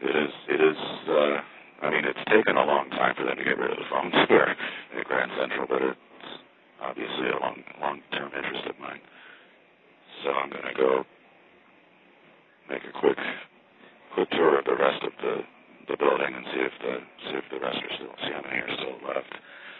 It is. I mean, it's taken a long time for them to get rid of the phones here at Grand Central, but it's obviously a long-term interest of mine. So I'm going to go make a quick tour of the rest of the building and see if the rest are still, see how many are still left.